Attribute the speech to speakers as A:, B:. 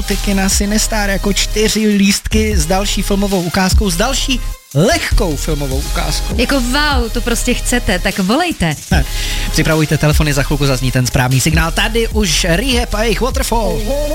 A: Multiky na Cinestar jako 4 lístky s další filmovou ukázkou, s další lehkou filmovou ukázkou.
B: Jako wow, to prostě chcete, tak volejte.
A: Připravujte telefony, za chvilku zazní ten správný signál. Tady už Rehab a jejich Waterfall.